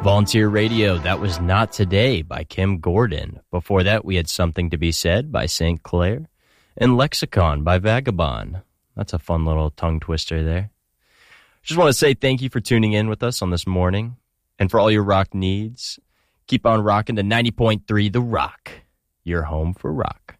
Volunteer Radio, that was Not Today by Kim Gordon. Before that, we had Something to Be Said by St. Clair and Lexicon by Vagabond. That's a fun little tongue twister there. Just want to say thank you for tuning in with us on this morning. And for all your rock needs, keep on rocking to 90.3 The Rock, your home for rock.